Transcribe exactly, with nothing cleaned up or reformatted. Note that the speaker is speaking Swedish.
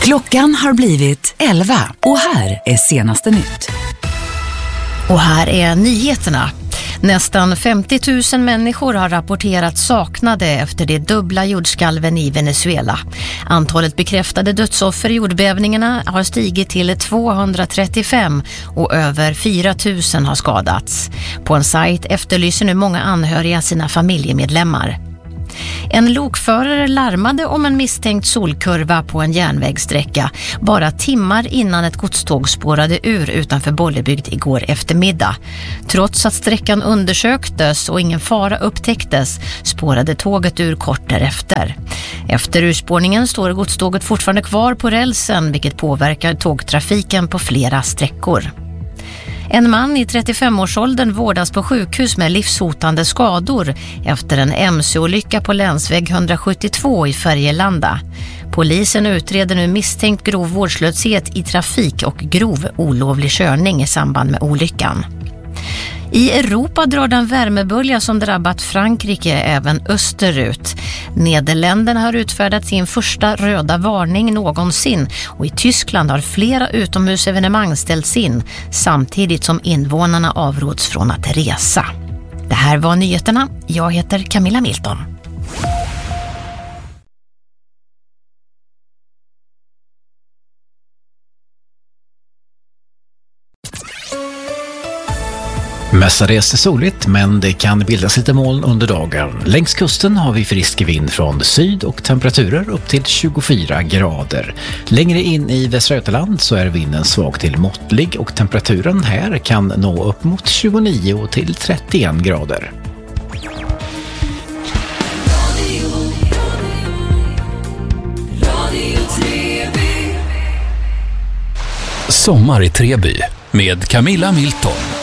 Klockan har blivit elva och här är senaste nytt. Och här är nyheterna. Nästan femtio tusen människor har rapporterat saknade efter det dubbla jordskalven i Venezuela. Antalet bekräftade dödsoffer i jordbävningarna har stigit till tvåhundratrettiofem och över fyra tusen har skadats. På en sajt efterlyser nu många anhöriga sina familjemedlemmar. En lokförare larmade om en misstänkt solkurva på en järnvägssträcka bara timmar innan ett godståg spårade ur utanför Bollebygd igår eftermiddag. Trots att sträckan undersöktes och ingen fara upptäcktes spårade tåget ur kort därefter. Efter urspårningen står godståget fortfarande kvar på rälsen, vilket påverkar tågtrafiken på flera sträckor. En man i trettiofem-årsåldern vårdas på sjukhus med livshotande skador efter en M C-olycka på länsväg hundrasjuttiotvå i Färgelanda. Polisen utreder nu misstänkt grov vårdslöshet i trafik och grov olovlig körning i samband med olyckan. I Europa drar den värmebölja som drabbat Frankrike även österut. Nederländerna har utfärdat sin första röda varning någonsin och i Tyskland har flera utomhusevenemang ställts in samtidigt som invånarna avråds från att resa. Det här var nyheterna. Jag heter Camilla Milton. Mestadels är soligt, men det kan bildas lite moln under dagen. Längs kusten har vi frisk vind från syd och temperaturer upp till tjugofyra grader. Längre in i Västra Götaland så är vinden svag till måttlig och temperaturen här kan nå upp mot tjugonio till trettioen grader. Sommar i Treby med Camilla Milton.